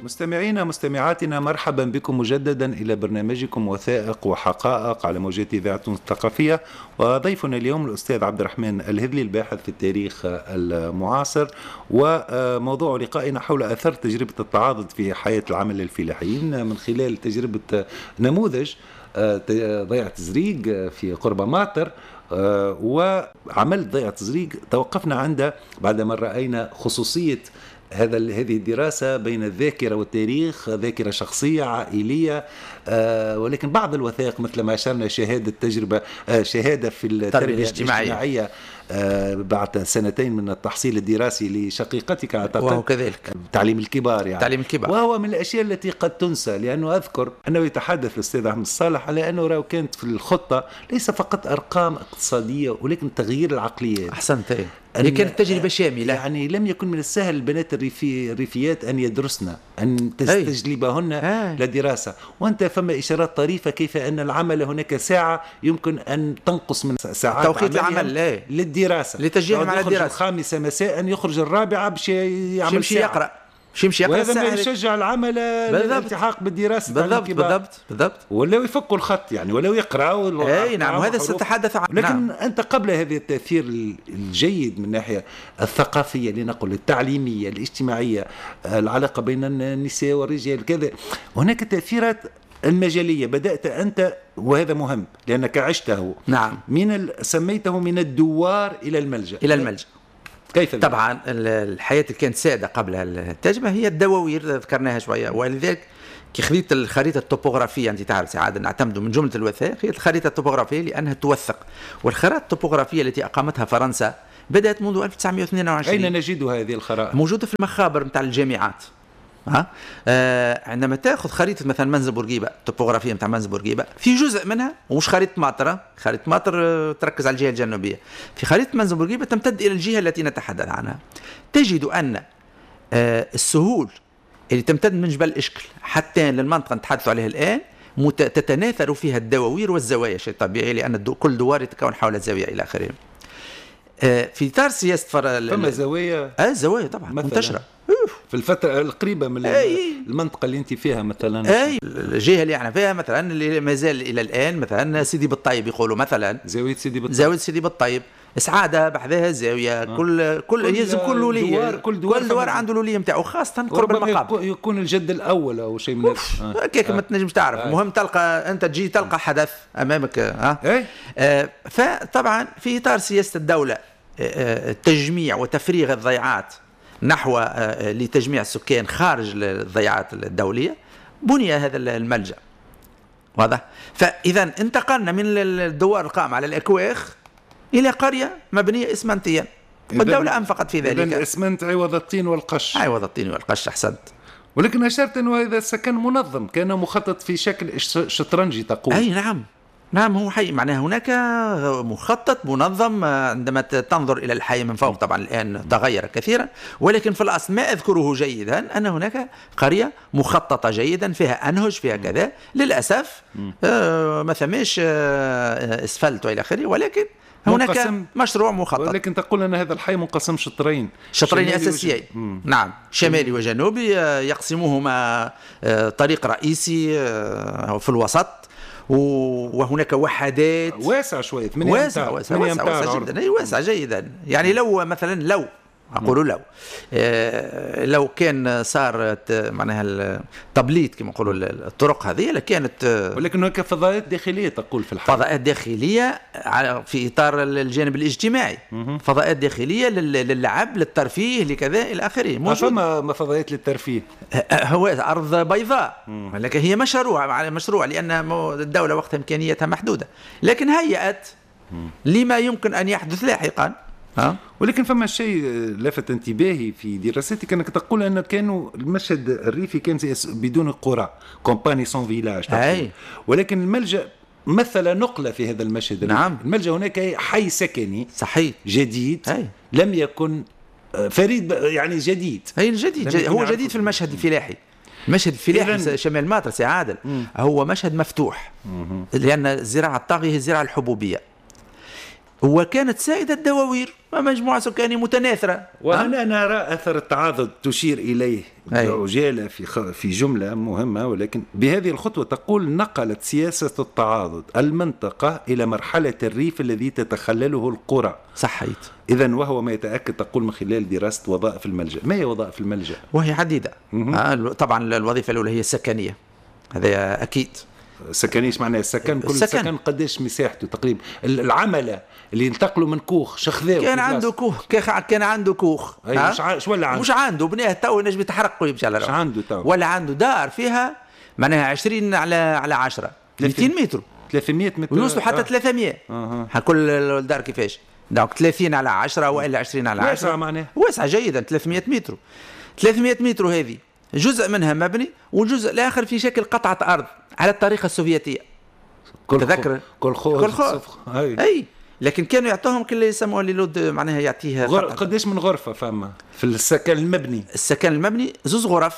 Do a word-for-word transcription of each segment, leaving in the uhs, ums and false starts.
مستمعينا مستمعاتنا، مرحبا بكم مجددا إلى برنامجكم وثائق وحقائق على موجات إذاعة الثقافية. وضيفنا اليوم الأستاذ عبد الرحمن الهذلي، الباحث في التاريخ المعاصر، وموضوع لقائنا حول أثر تجربة التعاضد في حياة العمل الفلاحيين من خلال تجربة نموذج ضيعة زريق في قرب ماطر. وعمل ضيعة زريق توقفنا عنده بعدما رأينا خصوصية هذا هذه الدراسة بين الذاكرة والتاريخ، ذاكرة شخصية عائلية، آه ولكن بعض الوثائق مثل ما أشرنا شهادة تجربة آه شهادة في التربية الاجتماعية آه بعد سنتين من التحصيل الدراسي لشقيقتك أعتقد، وهو كذلك تعليم الكبار يعني. تعليم الكبار وهو من الأشياء التي قد تنسى، لأنه أذكر أنه يتحدث الأستاذ أحمد الصالح على أنه لو كانت في الخطة ليس فقط أرقام اقتصادية ولكن تغيير العقليات. أحسنت. هي كانت تجربة شاملة، يعني لم يكن من السهل البنات الريفي الريفيات أن يدرسن، أن تستجلبهن أي. للدراسة. وأنت فما إشارات طريفة كيف أن العمل هناك ساعة يمكن أن تنقص من ساعات توقيت العمل لا. للدراسة، لتشجيعهم على الدراسة. الخامسة مساء يخرج الرابعة باش يعمل يمشي يقرأ يمشي يقرأ، وهذا ما يشجع العمل للالتحاق بالدراسة. بالضبط بالضبط بالضبط. ولو يفكوا الخط يعني، ولو يقرأوا. اي نعم، وهذا سنتحدث عنه. لكن نعم. أنت قبل هذا التأثير الجيد من الناحية الثقافية لنقل التعليمية الاجتماعية، العلاقة بين النساء والرجال كذا، هناك تأثيرات المجالية بدأت أنت، وهذا مهم لأنك عشته. نعم. من سميته من الدوار إلى الملجأ. إلى الملجأ. كيف؟ طبعا الحياة اللي كانت سادة قبل الترجمة هي الدواوير، ذكرناها شوية، ولذلك كي خذيت الخريطة الطوبوغرافية، أنت تعرف سعادة نعتمد من جملة الوثائق هي الخريطة الطوبوغرافية لأنها توثق، والخرائط الطوبوغرافية التي أقامتها فرنسا بدأت منذ ألف وتسعمائة واثنين وعشرين. أين نجد هذه الخرائط؟ موجودة في المخابر متاع الجامعات. ها؟ آه عندما تأخذ خريطة مثلا منزل بورقيبة، الطوبوغرافية متاع منزل بورقيبة، في جزء منها ومش خريطة ماطر، خريطة ماطر آه تركز على الجهة الجنوبية، في خريطة منزل بورقيبة تمتد إلى الجهة التي نتحدث عنها. تجد أن آه السهول اللي تمتد من جبل إشكل حتى للمنطقة نتحدث عليها الآن تتناثر فيها الدواوير والزوايا، شيء طبيعي لأن الدو كل دوار يتكون حول الزاوية إلى آخره. آه في إطار سياسة فر... فما زوايا؟ آه زوايا طبعا منتشرة في الفترة القريبة من أي. المنطقة اللي أنت فيها مثلا. أي الجهة اللي احنا فيها مثلا اللي ما زال إلى الآن مثلا سيدي بالطيب يقولوا مثلا زاوية سيدي بالطيب، زاوية سيدي بالطيب سعادة بحذاها الزاوية. آه. كل كل يلزم كل لولية، كل دوار, كل دوار عنده لولية متاعه، خاصة قرب المقابر يكون الجد الأول أو شيء من هذا. كيف ما تنجمش تعرف. آه. المهم تلقى أنت تجي تلقى حدث أمامك. ها. آه. آه فطبعا في إطار سياسة الدولة تجميع وتفريغ الضيعات نحو لتجميع السكان خارج الضيعات الدولية بني هذا الملجأ. واضح؟ فإذا انتقلنا من الدوار القائم على الأكواخ إلى قرية مبنية إسمنتيا، والدولة أنفقت في ذلك. إذن إسمنت عوض الطين والقش. عوض الطين والقش، أحسنت. ولكن أشرت أنه هذا السكن منظم، كان مخطط في شكل شطرنجي تقول. أي نعم نعم، هو حي معناه هناك مخطط منظم. عندما تنظر إلى الحي من فوق طبعا الآن تغير كثيرا، ولكن في الأصل ما أذكره جيدا أن هناك قرية مخططة جيدا فيها أنهج فيها كذا. للأسف آه ما ثماش آه اسفلت وإلى آخره، ولكن هناك مشروع مخطط. ولكن تقول أن هذا الحي منقسم شطرين شطرين أساسيين. وج... نعم، شمالي وجنوبي يقسمهما آه طريق رئيسي آه في الوسط، وهناك وحدات واسع شوية، واسع واسع واسع, واسع جدا. أي واسع جيدا. يعني لو مثلا لو أقول لو آه لو كان صارت معناها التبليط كما يقولوا الطرق هذه لكانت، ولكن هناك فضاءات داخلية تقول في الحي. فضاءات داخلية في إطار الجانب الاجتماعي، فضاءات داخلية للعب للترفيه لكذا إلى آخره. ما فما فضاءات للترفيه، هو أرض بيضاء، لكن هي مشروع مشروع لأن الدولة وقتها إمكانياتها محدودة، لكن هيأت لما يمكن أن يحدث لاحقا. ها؟ ولكن فما شيء لفت انتباهي في دراستك أنك تقول أن كانوا المشهد الريفي كان بدون قرى، كومباني سون فيلاج، ولكن الملجأ مثل نقلة في هذا المشهد. نعم. الملجأ هناك حي سكني صحيح جديد. هي. لم يكن فريد يعني جديد. هي جديد, جديد. هو جديد في المشهد الفلاحي. المشهد الفلاحي شمال ماطر سي عادل هو مشهد مفتوح، مم. لأن الزراعة الطاغية هي الزراعة الحبوبية، وكانت سائدة الدواوير ومجموعة سكانية متناثرة. وأنا نرى أثر التعاضد تشير إليه بعجالة في خ... في جملة مهمة، ولكن بهذه الخطوة تقول نقلت سياسة التعاضد المنطقة إلى مرحلة الريف الذي تتخلله القرى. صحيت. إذن وهو ما يتأكد تقول من خلال دراسة وظائف الملجأ. ما هي وظائف الملجأ؟ وهي عديدة. آه طبعا الوظيفة الأولى هي السكنية، هذا أكيد. سكنية ايش معناها السكن؟ كل سكن, سكن قديش مساحته تقريبا؟ العملة اللي ينتقلوا من كوخ شخذاو كان عنده كوخ كان عنده كوخ مش ع... شو ولا عنده؟ مش عنده بناه تو نجم يتحرق ويمشي على روحه. مش عنده تو ولا عنده دار فيها معناها عشرين على على عشرة مئتين متر ثلاثمئة متر ويوصلوا حتى آه. ثلاثمئة آه. كل الدار كيفاش؟ دونك ثلاثين على عشرة والا عشرين على عشرة واسعة معناها واسعة جيدا. ثلاثمئة متر ثلاثمئة متر هذه جزء منها مبني والجزء الآخر في شكل قطعة أرض على الطريقة السوفيتية. كل تذكر كل خوف كل خوف أي. أي لكن كانوا يعطوهم كل يسموه للود معناها يعطيها غر... قديش من غرفة فما في السكن المبني؟ السكن المبني زوز غرف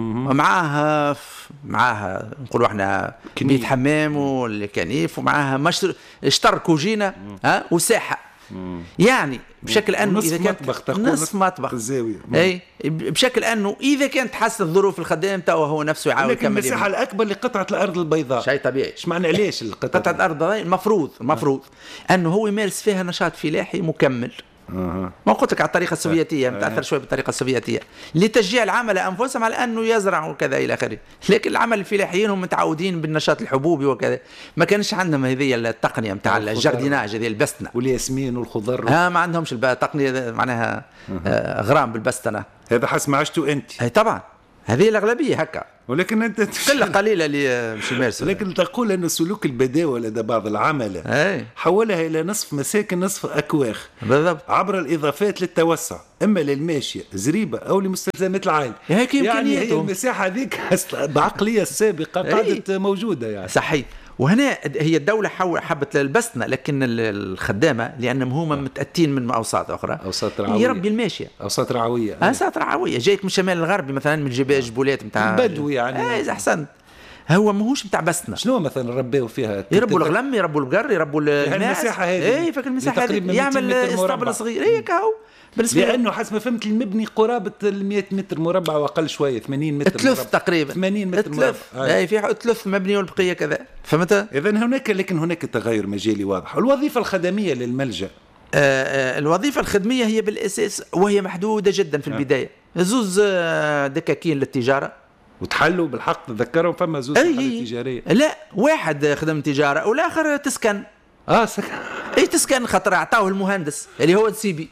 ومعاها معاها نقولوا احنا بيت حمام والكنيف ومعاها مشتر شطر كوجينة ها وساحة. مم. يعني بشكل انه اذا كانت مطبخ نصف مطبخ الزاويه اي بشكل انه اذا كانت حاسه الظروف الخدام تو هو نفسه يعاود يكمل. لكن المساحه الاكبر لقطعه الارض البيضاء شيء طبيعي. ايش معنى علاش القطعه قطعه الارض المفروض المفروض انه هو يمارس فيها نشاط فلاحي مكمل. أه. ما قلت لك على الطريقه السوفيتيه متاثر شوي بالطريقه السوفيتيه لتشجيع العمل انفسهم على انه يزرعوا وكذا الى اخره. لكن العمل الفلاحيين هم متعودين بالنشاط الحبوبي وكذا ما كانش عندهم هذه التقنيه نتاع الجارديناج هذه البستنه والياسمين والخضر ها ما عندهمش التقنيه معناها أه. غرام بالبستنه. هذا حسب ما عشتوا انت. اي طبعا هذه الاغلبيه هكا ولكن انت قله قليله اللي مش يمارسوا. لكن تقول ان سلوك البداوه لدى بعض العمله أي. حولها الى نصف مساكن نصف اكواخ بالضبط عبر الاضافات للتوسع اما للماشيه زريبه او لمستلزمات العائله. يعني هي المساحه هذيك بعقليه السابقه قعدت موجوده يعني. صحيح. وهنا هي الدولة حبت البستنة لكن الخدامة لأنهم هما متأتين من أوساط أخرى أوساط رعوية يربي الماشية أوساط رعوية أوساط رعوية جايك من الشمال الغربي مثلا من جبال جبولات متاع بدوي يعني إيه أحسن هو ماهوش متاع بستنة. شنو مثلا ربيوا فيها؟ يربوا الغلم يربوا البقر يربوا المساحة هذه. إيه فك المساحة هذه يعمل اسطبل صغير إيه كهو. لأنه حسب ما فهمت المبني قرابة مئة متر مربع وأقل شوية ثمانين متر مربع ثلاث تقريبا ثمانين متر مربع. أي في ثلاث مبني والبقية كذا فهمت؟ إذن هناك لكن هناك تغير مجالي واضح. الوظيفة الخدمية للملجأ آه الوظيفة الخدمية هي بالأساس وهي محدودة جدا في البداية. زوز دكاكين للتجارة وتحلوا بالحق تذكروا فما زوز محل تجارية. لا واحد خدم تجارة والآخر تسكن. اه سكن اي تسكن خاطر عطاوه المهندس اللي هو السيبي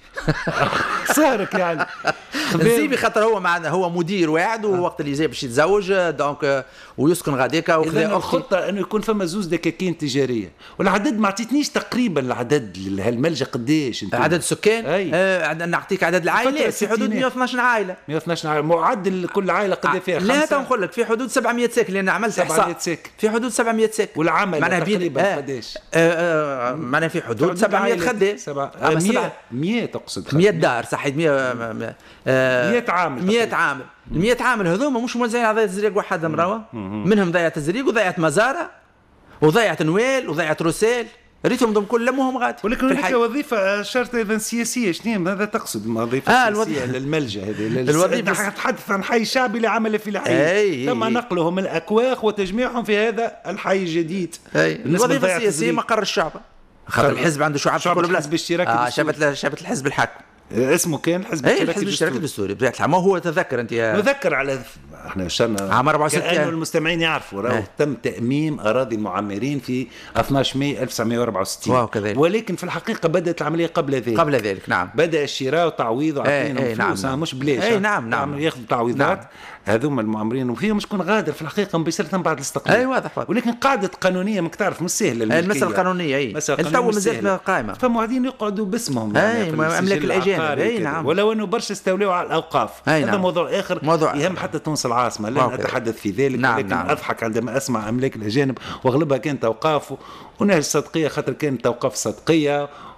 صارك يعني السيبي خاطر هو معنا هو مدير واحد ووقت اللي جاي باش يتزوج دونك ويسكن غاديكا وخذا الخطه انه يكون فما زوز دكاكين تجاريه. والعدد ما عطيتنيش تقريبا العدد لهالملجا قداش انت عدد السكان آه نعطيك عدد العائلات في حدود مئة واثناش عائله مئة واثناش عائله. معدل كل عائله قد فيها خمسه؟ لا تنقول لك في حدود سبعمئة ساكن لان عملت احصاء في حدود سبعمئة ساكن. والعمل تقريبا قداش؟ معناها في حدود سبعمئة خدام. مئة مئة تقصد مئة دار صحيح مئة مئة عامل مئة عامل المئة عامل هذوما مش موزعين على ضيعة تزريق واحد مراوة منهم ضيعة تزريق وضيعة مزارة وضيعة نويل وضيعة روسيل ريتهم دم كلهم غادي. ولكن هناك وظيفة شرط ايضا سياسية. شنو ماذا تقصد وظيفة آه سياسية للملجأ هذه؟ الوظيفة تتحدث عن حي شعبي لعمل فلاحي تم نقلهم من الأكواخ وتجميعهم في هذا الحي الجديد. الوظيفة السياسية مقر الشعب خاطر الحزب عنده شعب في كل بلاصة. الحزب الاشتراكي آه شبت شبت الحزب الحاكم اسمه كان الحزب الاشتراكي الدستوري بطبيعة الحال. ما هو تذكر انت نذكر على احنا شرنا عام أربعة وستين كانوا المستمعين يعرفوا راهو تم تأميم أراضي المعمرين في اثناش ماي ألف وتسعمئة وأربعة وستين ولكن في الحقيقة بدأت العملية قبل ذلك قبل ذلك نعم. بدأ الشراء وتعويض وعطينا فلوس نعم. مش بلاش اي نعم نعم ياخذوا تعويضات نعم. هذوما المعمرين وفيهم شكون غادر في الحقيقة مباشرة بعد الاستقلال. اي واضح واضح. ولكن قاعدة قانونية ما تعرف مش سهلة المسألة القانونية اي تو مازالت قائمة. فمعدين يقعدوا باسمهم اي املاك الاجانب اي نعم. ولو انه برشا استولوا على الاوقاف هذا نعم. موضوع اخر موضوع يهم حتى تونس العاصمة لن اتحدث في ذلك نعم ولكن نعم. اضحك عندما اسمع املاك الاجانب واغلبها كانت اوقاف ونهج صدقية خاطر كانت اوقاف صدقية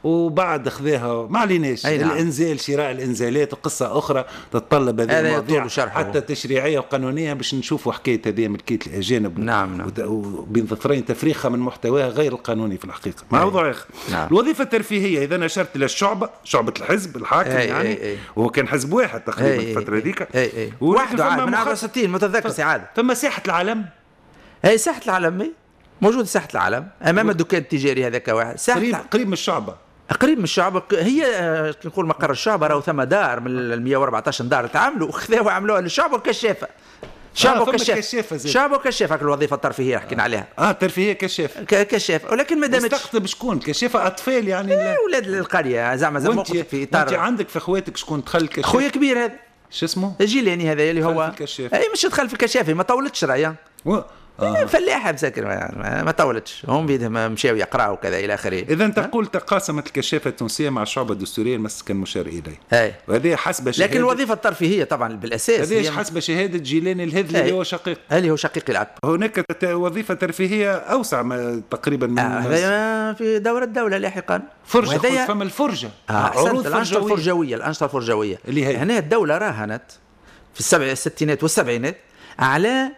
وبعد خذاها ما عليناش. نعم. الانزال، شراء الانزالات وقصه اخرى تتطلب هذه المواضيع حتى تشريعيه وقانونيه باش نشوفوا حكايه هذه ملكيه الاجانب. نعم نعم. وبين ظفرين تفريخها من محتواها غير القانوني في الحقيقه. موضوع اخر. نعم. الوظيفه الترفيهيه اذا أشرت الى الشعبه، شعبه الحزب الحاكم أي يعني أي أي. وهو كان حزب واحد تقريبا الفتره هذيك. اي اي واحد عام من أربعة وستين متذكر سعاده. ثم ساحه العلم. اي ساحه العلم موجود، ساحه العلم امام الدكان التجاري هذاك واحد ساحه قريب قريب من الشعبه، قريب من الشعب. هي نقول مقر الشعب راهو ثم دار من ال مئة وأربعة عشر دار تعاملوا وخذاوا عملوها للشعب والكشافه. شعب آه وكشاف شعب وكشاف هاك الوظيفه الترفيهيه حكينا عليها. اه ترفيهيه كشاف كشاف، ولكن ما دامتش تستقطب شكون كشافه اطفال يعني لا اولاد القريه زعما زعما في اطار. انت عندك في اخواتك شكون دخل الكشاف؟ خويا كبير هذا شو اسمه؟ الجيلاني هذا اللي هو اي مش دخل في الكشافه ما طولتش رايا و... آه. فلاحه مساكن ما, ما طولتش، هم بيدهم مشاو يقراوا وكذا الى اخره. اذا تقول تقاسمت الكشافه التونسيه مع الشعب الدستوريه المسكن المشار اليه. اي وهذه حسب شهاده، لكن الوظيفه الترفيهيه طبعا بالاساس هذه حسب شهاده جيلاني الهذلي اللي هو شقيق اللي هو شقيق الاب. هناك وظيفه ترفيهيه اوسع ما تقريبا من هذا آه في دوره الدوله لاحقا فرجه. فما الفرجه آه عروض الانشطه الفرجويه الانشطه الفرجويه اللي هي هنا الدوله راهنت في السبع الستينات والسبعينات على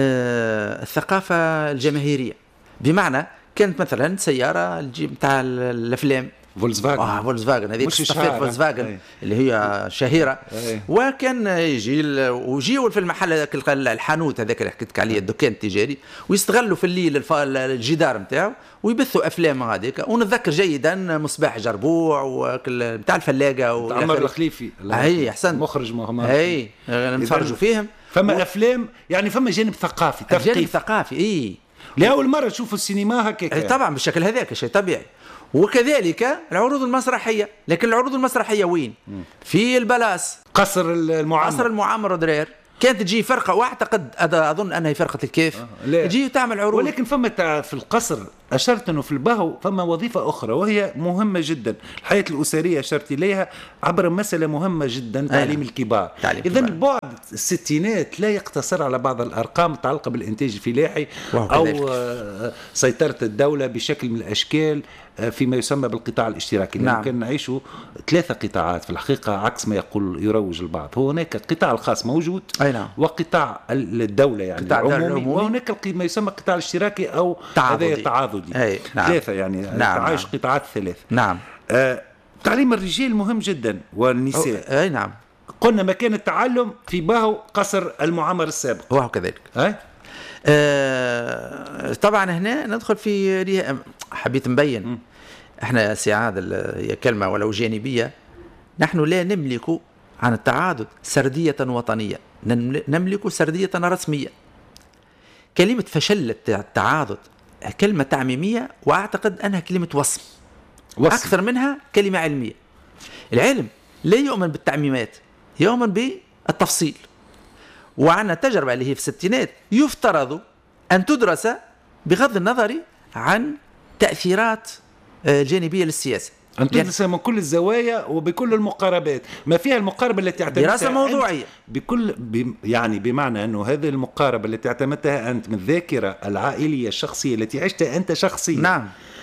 آه الثقافة الجماهيرية، بمعنى كانت مثلا سيارة الجيب نتاع الأفلام فولكس فاجن. اه فولكس فاجن هذيك صفات فولكس فاجن اللي هي شهيرة. أي. وكان يجي ويجيوا في المحل الحانوت هذاك اللي حكيت عليه الدكان التجاري ويستغلوا في الليل الجدار نتاعو ويبثوا أفلام هذيك. ونتذكر جيدا مصباح جربوع ونتاع الفلاقة عمر الخليفي. اي احسن مخرج مهمات. اي نتفرجوا فيهم. فما و... افلام يعني فما جانب ثقافي تثقيف. جانب ثقافي اي لاول مره تشوفوا السينما هكاك. طبعا بالشكل هذاك شيء طبيعي. وكذلك العروض المسرحيه، لكن العروض المسرحيه وين؟ م. في البلاس قصر المعمر قصر المعمر ودرير كانت تجي فرقه واعتقد اظن انها فرقه الكيف آه. تجي تعمل عروض. ولكن فما في القصر اشرت انه في البهو فما وظيفه اخرى وهي مهمه جدا، الحياه الاسريه اشرت اليها عبر مساله مهمه جدا، تعليم الكبار. اذا البعد الستينات لا يقتصر على بعض الارقام المتعلقه بالانتاج الفلاحي او كذلك. سيطره الدوله بشكل من الاشكال فيما يسمى بالقطاع الاشتراكي. نعم. كان نعيشوا ثلاثه قطاعات في الحقيقه عكس ما يقول يروج البعض. هو هناك القطاع الخاص موجود. نعم. وقطاع الدوله يعني العمومي، وهناك ما يسمى القطاع الاشتراكي او تعاضدي. تعاضدي أي. نعم. ثلاثه يعني. نعم. تعايش نعم. قطاعات ثلاثه. نعم. آه تعليم الرجال مهم جدا والنساء. اي نعم. قلنا مكان التعلم في باهو قصر المعمر السابق. هو كذلك. أي؟ آه طبعا هنا ندخل في حبيت نبين م. احنا سعاد هي كلمه ولو جانبيه، نحن لا نملك عن التعاضد سرديه وطنيه، نملك سرديه رسميه. كلمه فشل التعاضد كلمه تعميميه، واعتقد انها كلمه وصم. وصم اكثر منها كلمه علميه. العلم لا يؤمن بالتعميمات، يؤمن بالتفصيل. وعندنا تجربه اللي هي في الستينات يفترض ان تدرس بغض النظر عن تاثيرات جانبيه للسياسه، أن تدرس من كل الزوايا وبكل المقاربات، ما فيها المقاربة التي اعتمدتها دراسة موضوعية بكل ب... يعني بمعنى أنه هذه المقاربة التي اعتمدتها أنت من الذاكرة العائلية الشخصية التي عشتها أنت شخصيا. نعم.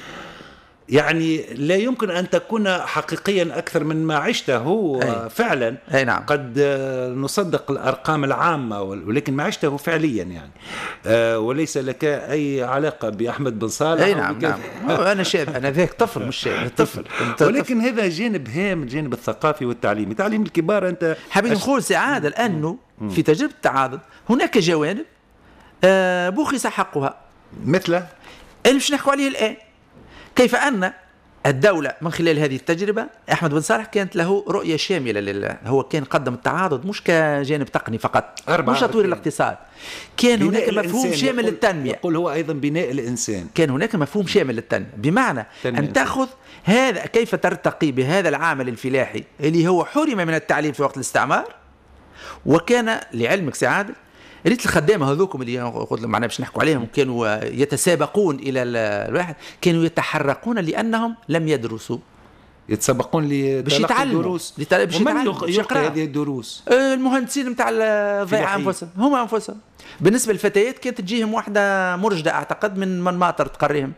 يعني لا يمكن أن تكون حقيقيا أكثر من ما عشته هو. أي. فعلا. أي نعم. قد نصدق الأرقام العامة ولكن ما عشته فعليا يعني. آه وليس لك أي علاقة بأحمد بن صالح. أي نعم نعم. أنا شاب، أنا ذاك طفل مش شاب طفل. ولكن هذا جانب هام، الجانب الثقافي والتعليمي. تعليم الكبار أنت حابين أش... نقول سعادة لأنه في تجربة التعاضد هناك جوانب آه بوخس حقها، مثل اللي مش نحكوا عليه الآن. كيف أن الدولة من خلال هذه التجربة أحمد بن صالح كانت له رؤية شاملة لله. هو كان قدم التعاضد مش كجانب تقني فقط، مش تطوير الاقتصاد، كان هناك مفهوم شامل للتنمية. يقول هو أيضا بناء الإنسان. كان هناك مفهوم شامل للتنمية، بمعنى أن تأخذ هذا كيف ترتقي بهذا العامل الفلاحي اللي هو حرم من التعليم في وقت الاستعمار. وكان لعلمك سعادة ريت الخدامة هذوكم اللي قلت معنا باش نحكوا عليهم كانوا يتسابقون إلى الواحد، كانوا يتحرقون لأنهم لم يدرسوا، يتسابقون لتلقي الدروس. ومن يلقي هذه الدروس؟ المهندسين نتاع ضياع أنفسهم، هم أنفسهم. بالنسبة للفتيات كانت تجيهم واحدة مرجدة أعتقد من من ماطر تقريهم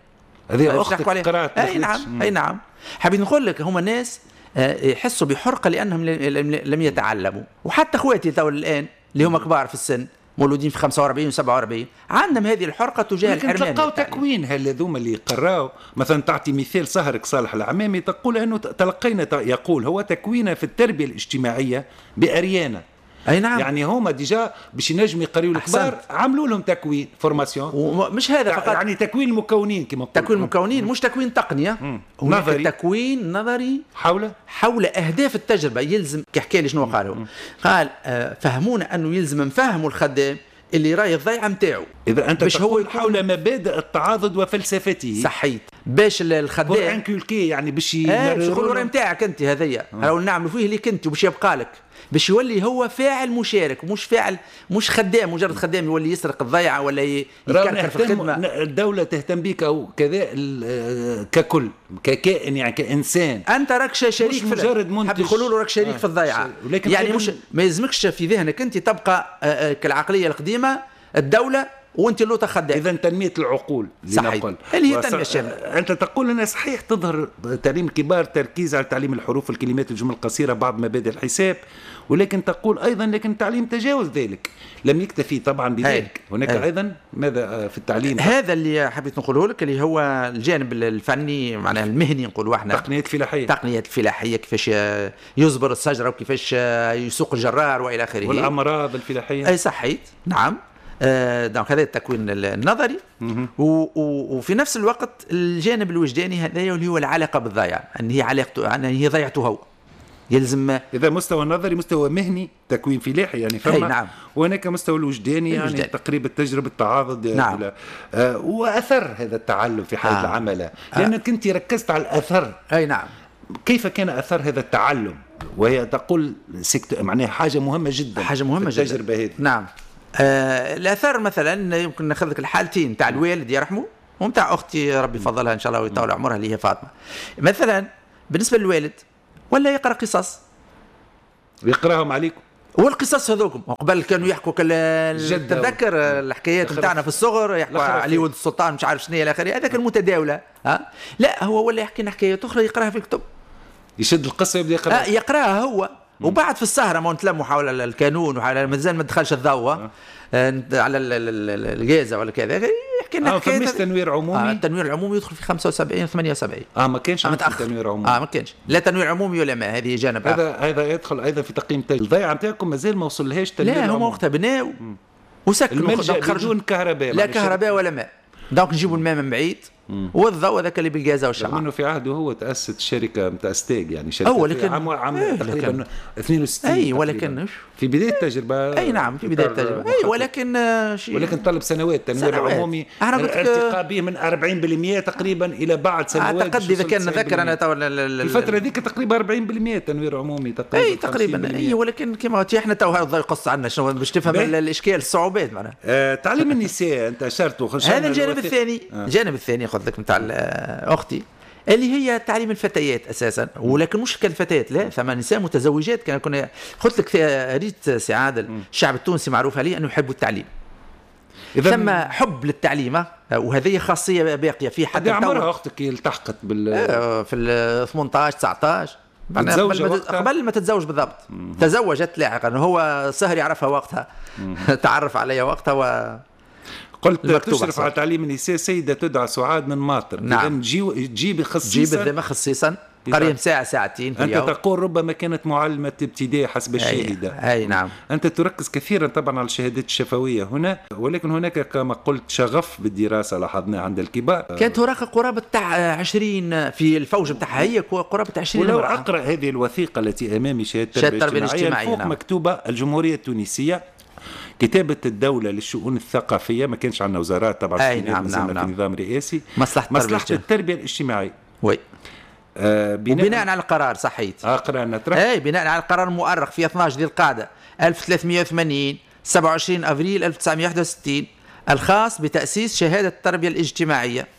هذه اختك قرات. اي نعم اي نعم. حبيت نقول لك هما ناس يحسوا بحرقه لانهم لم يتعلموا، وحتى اخواتي تو الان اللي هم كبار في السن مولودين في خمسة وأربعين وسبعة وأربعين عندهم هذه الحرقه تجاه الحرمان. تلقاو تكوين هذوما اللي قراو مثلا. تعطي مثال سهرك صالح العمامي تقول انه تلقينا، يقول هو تكوينه في التربيه الاجتماعيه بأريانا. اي نعم. يعني هما ديجا باش ينجموا يقريوا الكبار عملوا لهم تكوين فورماسيون، ومش هذا فقط، يعني تكوين المكونين كما قلت. تكوين المكونين مش تكوين تقنيه، نظري، تكوين نظري حول حول اهداف التجربه. يلزم كي حكى لي شنو قالوا، قال آه فهمونا انه يلزم نفهموا الخدام اللي راهي الضيعه نتاعو. اذا انت تقول حول مبادئ التعاضد وفلسفته. صحيت. باش الخدام انكولكي يعني باش يقولوا الراي نتاعك انت هذيا راهو نعملوا فيه ليك انت وباش يبقى لك، باش يولي هو فاعل مشارك مش فاعل مش خدام مجرد خدام يولي يسرق الضيعه ولا يكركر في الخدمه. الدوله تهتم بك او كذا ككل ككائن يعني كانسان. انت راك شريك مش في مجرد منتج. يقولوا له راك شريك آه. في الضيعه، يعني مش ما يلزمكش في ذهنك انت تبقى كالعقليه القديمه الدوله وانت اللي تخدم. اذا تنميه العقول صحيح اللي هي تنميه الشامله. انت تقول لنا صحيح تظهر تعليم الكبار تركيز على تعليم الحروف والكلمات والجمل القصيره بعض مبادئ الحساب، ولكن تقول ايضا لكن التعليم تجاوز ذلك، لم يكتفي طبعا بذلك. هناك هي. ايضا ماذا في التعليم؟ هذا اللي حبيت نقوله لك اللي هو الجانب الفني معناها المهني نقولوا احنا. تقنيات الفلاحيه. تقنيات الفلاحيه كيفاش يصبر الشجره وكيفاش يسوق الجرار والى اخره. والامراض الفلاحيه. اي صحيت نعم. آه دونك هذا التكوين النظري. وفي نفس الوقت الجانب الوجداني هذا اللي هو العلاقه بالضيعه، ان هي علاقته ان هي ضيعته هو. يلزم اذا مستوى نظري مستوى مهني تكوين فلاحي يعني فما. نعم. وهناك مستوى الوجداني يعني الوجدان. تقريب التجربه التعاضد. نعم. آه واثر هذا التعلم في حياه آه. العمل لانك آه. انت ركزت على الاثر. اي نعم. كيف كان اثر هذا التعلم؟ وهي تقول معناها حاجه مهمه جدا، حاجه مهمه جدا التجربه هذه. نعم. آه الاثر مثلا يمكن ناخذ لك الحالتين تاع الوالد يرحمه ومتاع اختي ربي يفضلها ان شاء الله ويطول عمرها اللي هي فاطمه. مثلا بالنسبه للوالد ولا يقرا قصص يقراهم عليكم، والقصص هذوكم قبل كانوا يحكوا تتذكر الحكايات نتاعنا في الصغر يحكوا علي ولد السلطان مش عارف شنو الى اخره، هذاك المتداوله. ها لا هو ولا يحكي لنا حكايه اخرى يقراها في الكتب، يشد القصه يبدا يقراها. آه يقراها هو. وبعد في السهره ما نتلموا حول الكانون وحول مازال ما دخلش الضوء آه. آه على الجازه ولا كذا يحكي لنا حكايه. اه تنوير عمومي. آه التنوير العمومي يدخل في خمسة وسبعين ثمانية وسبعين. اه ما كانش آه تنوير عمومي. اه ما كانش لا تنوير عمومي ولا ما هذه جانب هذا هذا يدخل ايضا في تقييم الضيعه نتاعكم. مازال ما وصلهاش تنوير عمومي. لا هم وقتها بناو وسكنوا بدون كهرباء، لا كهرباء ولا ماء، دونك نجيبوا الماء من بعيد والضوء هذاك اللي بالغازه والشمعة. انه في عهده هو تاسست شركه نتاع استاج يعني شركه أول لكن عام عام ايه تقريبا اثنين وستين. اي ولكن في بدايه التجربه. اي نعم في بدايه التجربه. اي ولكن شيء ولكن طلب سنوات تنوير عمومي ارتقاء به من أربعين بالمئة تقريبا الى بعد سنوات. اعتقد اذا كان نذكر انا تو الفتره ذيك تقريبا أربعين بالمئة تنوير عمومي تقريبا. اي تقريبا. اي ولكن كما احنا تو هذا يقص عنا شنو باش تفهم الاشكال الصعوبات معناها. آه تعليم النساء انت اشرت. هذا الجانب الثاني. الجانب الثاني خذ لك نتاع اختي اللي هي تعليم الفتيات اساسا، ولكن مش كالفتيات لا ثم نساء متزوجات. كان كنا قلت لك ريت سعاده الشعب التونسي معروف عليه انه يحب التعليم. ثم حب للتعليم وهذه خاصيه باقيه في حتى عمرها اختك التحقت بال في ثمانية عشر تسعة عشر قبل, قبل ما تتزوج بالضبط. تزوجت لاحقا هو سهر يعرفها وقتها تعرف عليها وقتها و قلت تشرف على تعليم النساء سيدة تدعى سعاد من ماطر. نعم. تجيب خصيصا جيب الذمة خصيصا قريب ساعة ساعتين في أنت اليوم. تقول ربما كانت معلمة ابتدائي حسب الشاهدة. أي, أي نعم. أنت تركز كثيرا طبعا على الشهادات الشفوية هنا، ولكن هناك كما قلت شغف بالدراسة لاحظناه عند الكبار. كانت هناك قرابة تاع عشرين في الفوج بتاعها هي قرابة عشرين. ولو مرة. أقرأ هذه الوثيقة التي أمامي شهادة التربية الاجتماعية فوق نعم. مكتوبة الجمهورية التونسية كتابة الدولة للشؤون الثقافية. ما كانش عندنا وزارات طبعا. أي نعم نعم في نظام رئاسي. مصلحة, مصلحة التربية الاجتماعية. وي. آه بناء, وبناء على القرار صحيت. اه قرانا اي بناء على القرار المؤرخ في اثني عشر ذي القعدة ألف وثلاثمئة وثمانين سبعة وعشرين أفريل ألف وتسعمئة وواحد وستين الخاص بتأسيس شهادة التربية الاجتماعية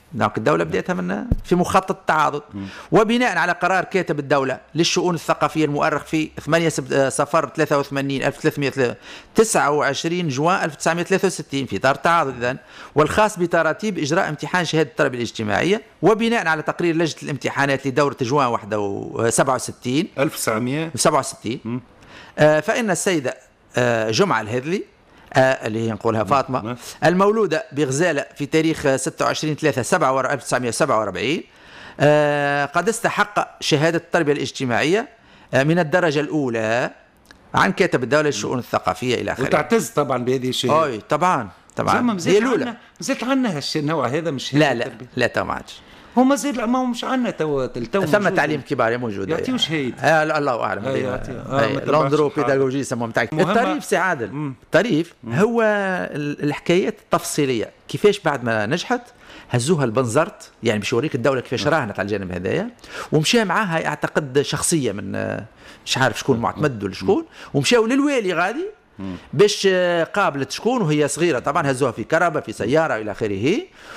دونك الدولة بدأتها من في مخطط التعاضد، وبناء على قرار كاتب الدولة للشؤون الثقافية المؤرخ في ثمانية صفر ثلاثة وثمانين ألف وثلاثمائة وتسعة وعشرين جوان ألف وتسعمائة وثلاثة وستين في إطار التعاضد إذن، والخاص بتراتيب إجراء امتحان شهادة التربية الاجتماعية، وبناء على تقرير لجنة الامتحانات لدورة جوان واحد وسبعة وستين ألف وتسعمائة وسبعة وستين آه فإن السيدة آه جمعة الهذلي آه اللي هي نقولها فاطمة المولودة بغزالة في تاريخ ستة وعشرين ثلاثة ألف وتسعمائة وسبعة وأربعين آه قد استحق شهادة التربية الاجتماعية آه من الدرجة الأولى عن كاتب الدولة للشؤون الثقافية إلى آخره. وتعتز طبعا بهذه الشهادة. أي طبعا طبعا هي الأولى. مازالت عندنا النوع هذا مش لا لا لا طبعا هو مازال ما هو مش عندنا تو تو ثم تعليم كبار موجود يعطيو شهيد آه الله اعلم آه لوندرو بيداغوجي يسموه نتاع الطريف سي عادل. مم. الطريف مم. هو الحكايات التفصيليه كيفاش بعد ما نجحت هزوها البنزرت، يعني باش يوريك الدوله كيفاش راهنت على الجانب هذايا، ومشى معاها اعتقد شخصيه من مش عارف شكون معتمد ولا شكون، ومشاو للوالي غادي باش قابلت شكون وهي صغيره طبعا، هزوها في كربه في سياره الى اخره،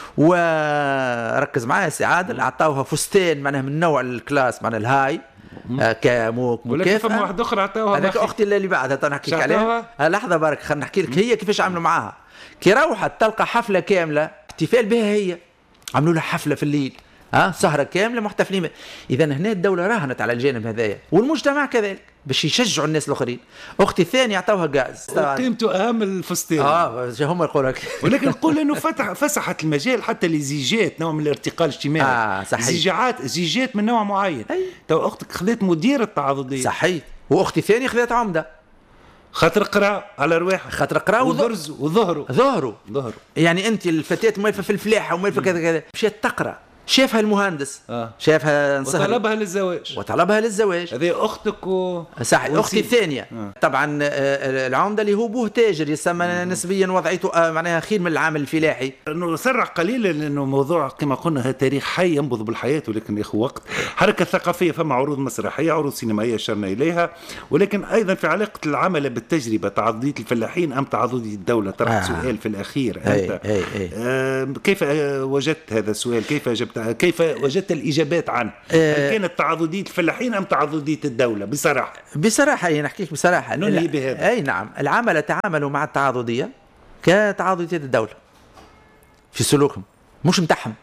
وركز معايا سي عادل اعطاوها فستان معناها من نوع الكلاس معناها الهاي كموك مكافاه. ولكن واحد اخرى عطاوها هذاك اختي اللي بعدها تنحكيك عليها لحظه برك خلينا نحكي لك هي كيفاش عملوا معاها. كي روحت تلقى حفله كامله احتفال بها، هي عملوا لها حفله في الليل ها سهره كامله محتفلين. اذا هنا الدوله راهنت على الجانب هذايا والمجتمع كذلك باش يشجعوا الناس الاخرين. اختي الثانيه عطاوها غاز قيمته اهم الفستان. اه هم يقولوا لك ولكن نقول انه فتح فسحت المجال حتى لزيجات نوع من الارتقاء الاجتماعي. اه صحيح. زيجات زيجات من نوع معين. أي. تو اختك خذت مدير التعاضديه. صحيح. واختي الثانيه خذت عمده خاطر قرا على رواحها، خاطر قرا وضرز وظهروا ظهروا ظهروا يعني انت الفتاه موالفه في الفلاحه وموالفه كذا كذا مشات تقرا، شافها المهندس آه. شافها انصهر وطلبها للزواج وطلبها للزواج. هذه اختك و... صح اختي الثانيه آه. طبعا العمده اللي هو بوه تاجر يسمى آه. نسبيا وضعيته آه معناها خير من العامل الفلاحي. نسرع قليلا لانه موضوع كما قلنا تاريخ حي ينبض بالحياه، ولكن ياخذ وقت. حركه ثقافيه فما عروض مسرحيه عروض سينمائيه اشرنا اليها، ولكن ايضا في علاقه العمل بالتجربه تعضديه الفلاحين ام تعضديه الدوله طرحت آه. سؤال في الاخير انت أي أي أي. آه كيف وجدت هذا السؤال؟ كيف اجبت كيف وجدت الإجابات عنه؟ هل كانت تعضدية الفلاحين أم تعضدية الدولة؟ بصراحة بصراحة يعني نحكيك بصراحة ننهي بهذا. أي نعم، العمل تعاملوا مع التعاضدية كتعاضدية الدولة في سلوكهم مش متاعهم.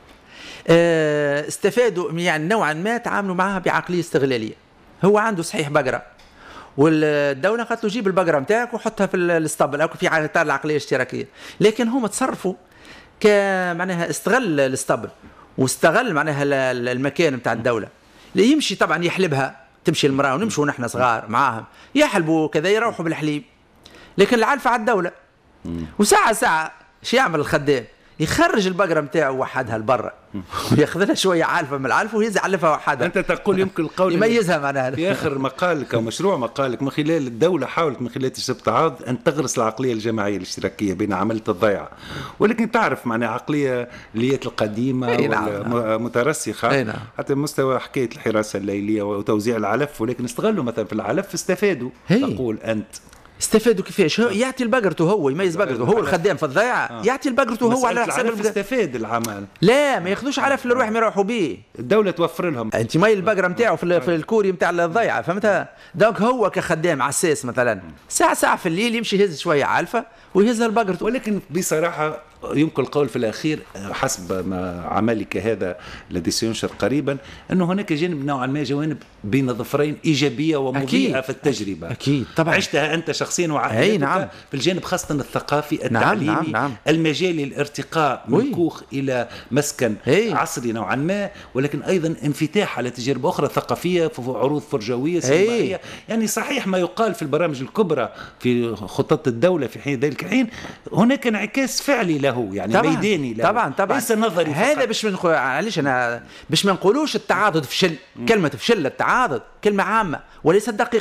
استفادوا يعني نوعا ما تعاملوا معها بعقلية استغلالية. هو عنده صحيح بقرة والدولة قالت له جيب البقرة متاعك وحطها في الاسطبل أو في إطار العقلية الاشتراكية، لكن هم تصرفوا كمعناها استغل الاسطبل واستغل معناها المكان بتاع الدولة. يمشي طبعا يحلبها، تمشي المرأة ونمشوا نحن صغار معاهم يحلبوا كذا يروحوا بالحليب، لكن العلفة على الدولة. وساعة ساعة شو يعمل الخدام؟ يخرج البقرة متاعه وحدها لبرا وياخذ لها شوية علفة من العلفة ويزع علفها وحدها. أنت تقول يمكن القول يميزها معناها في آخر مقالك أو مشروع مقالك من خلال الدولة حاولت من خلال تجربة التعاضد أن تغرس العقلية الجماعية الاشتراكية بين عملية الضيعة، ولكن تعرف معناها عقلية اللي القديمة والمترسخة نعم. حتى مستوى حكاية الحراسة الليلية وتوزيع العلف، ولكن استغلوا مثلا في العلف استفادوا. تقول أنت استفادوا كيفاش؟ يعطي البقرته هو يميز بقرته هو الخدام في الضيعه آه. يعطي البقرته هو على حساب العلف استفاد العمل. لا ما ياخذوش علف للروح ما يروحوا به، الدوله توفر لهم. انت مي البقره نتاعو في, في الكوري نتاع الضيعه فهمتها. دونك هو كخدام عساس مثلا ساعه ساعه في الليل يمشي يهز شويه علفه ويهزها البقرته. ولكن بصراحه يمكن القول في الأخير حسب ما عملك هذا الذي سينشر قريبا أنه هناك جانب نوعا ما جوانب بين الظفرين إيجابية ومضيئة في التجربة. أكيد طبعا عشتها أنت شخصيا وعائلتك. نعم. في الجانب خاصة الثقافي التعليمي نعم نعم نعم. المجالي الارتقاء من وي. كوخ إلى مسكن هي. عصري نوعا ما، ولكن أيضا انفتاح على تجربة أخرى ثقافية في عروض فرجوية سينمائية. يعني صحيح ما يقال في البرامج الكبرى في خطط الدولة في حين ذلك الحين هناك انعكاس فعلي له يعني طبعًا ميداني له. طبعا طبعا ليس نظري هذا باش من معليش انا باش ما نقولوش التعاضد فشل. كلمه فشل التعاضد كلمه عامه وليست دقيقه.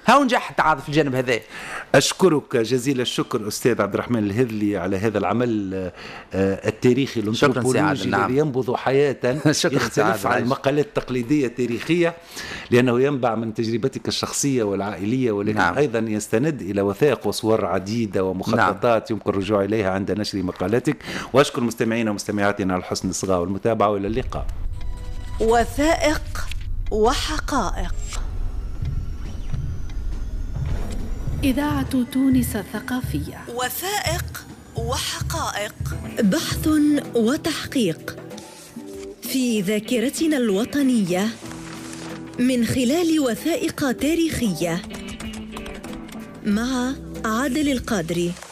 هاو نجح تعاطف في الجانب هذا. أشكرك جزيل الشكر أستاذ عبد الرحمن الهذلي على هذا العمل التاريخي الأنثروبولوجي نعم. الذي ينبض حياة يختلف عن المقالات التقليدية التاريخية، لأنه ينبع من تجربتك الشخصية والعائلية، ولكن نعم. أيضا يستند إلى وثائق وصور عديدة ومخططات نعم. يمكن الرجوع إليها عند نشر مقالاتك. وأشكر مستمعينا ومستمعاتنا على حسن الصغاء والمتابعة، وإلى اللقاء. وثائق وحقائق. إذاعة تونس الثقافية. وثائق وحقائق، بحث وتحقيق في ذاكرتنا الوطنية من خلال وثائق تاريخية، مع عادل القادري.